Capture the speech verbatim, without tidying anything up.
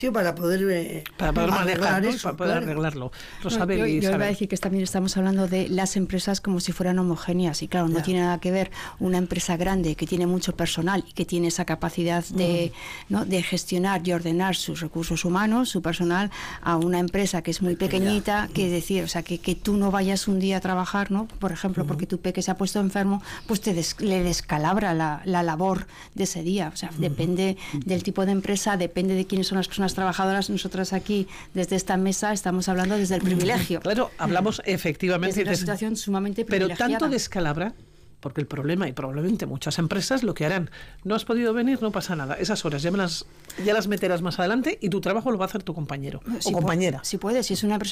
para poder, eh, para poder manejar, ¿no? eso, para poder claro. arreglarlo. No, Rosabel yo, y yo iba a Isabel. decir que también estamos hablando de las empresas como si fueran homogéneas y claro, no Ya. tiene nada que ver una empresa grande que tiene mucho personal y que tiene esa capacidad de, uh-huh. ¿no? de gestionar y ordenar sus recursos humanos, su personal, a una empresa que es muy pequeñita, que decir, o sea, que, que tú no vayas un día a trabajar, ¿no? Por ejemplo, uh-huh. porque tu peque se ha puesto enfermo, pues te des, le descalabra la, la labor de ese día. O sea, uh-huh. depende del tipo de empresa, depende de quiénes son las personas trabajadoras. Nosotras aquí, desde esta mesa, estamos hablando desde el privilegio. Claro, hablamos efectivamente desde una situación sumamente privilegiada. Pero tanto descalabra, porque el problema, y probablemente muchas empresas lo que harán, no has podido venir, no pasa nada, esas horas ya, me las, ya las meterás más adelante y tu trabajo lo va a hacer tu compañero si o compañera. Si puedes, si es una empresa